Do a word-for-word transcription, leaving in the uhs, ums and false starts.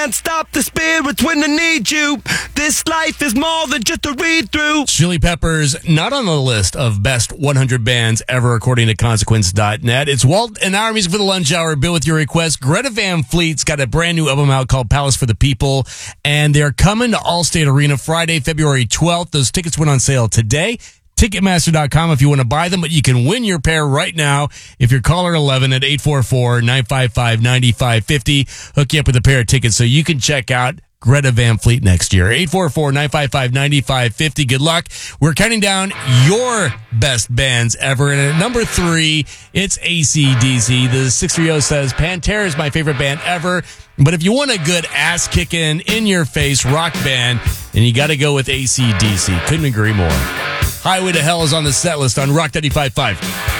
Can't stop the spirits when they need you. This life is more than just a read-through. Chili Peppers, not on the list of best one hundred bands ever, according to Consequence dot net. It's Walt and Our Music for the Lunch Hour, Bill with your request. Greta Van Fleet's got a brand new album out called Palace for the People, and they're coming to Allstate Arena Friday, February twelfth. Those tickets went on sale today. Ticketmaster dot com if you want to buy them, but you can win your pair right now if you're caller eleven at eight four four, nine five five, nine five five zero. Hook you up with a pair of tickets so you can check out Greta Van Fleet next year. eight four four, nine five five, nine five five zero. Good luck. We're counting down your best bands ever. And at number three, it's A C D C. The six three zero says, Pantera is my favorite band ever. But if you want a good ass-kicking, in-your-face rock band, then you got to go with A C D C. Couldn't agree more. Highway to Hell is on the set list on Rock ninety-five point five.